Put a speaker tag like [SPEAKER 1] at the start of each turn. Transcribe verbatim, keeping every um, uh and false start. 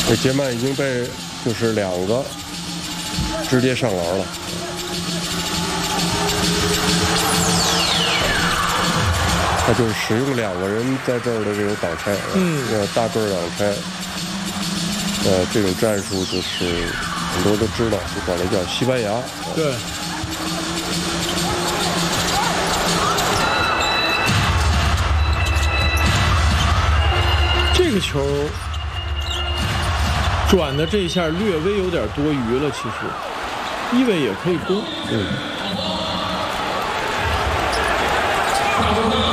[SPEAKER 1] 这杰曼已经被就是两个直接上篮了。他就是使用两个人在这儿的这种挡拆，嗯，呃，大个儿挡拆，呃，这种战术就是很多都知道，就管它叫西班牙。
[SPEAKER 2] 对。这个球转的这一下略微有点多余了，其实伊维也可以攻。嗯。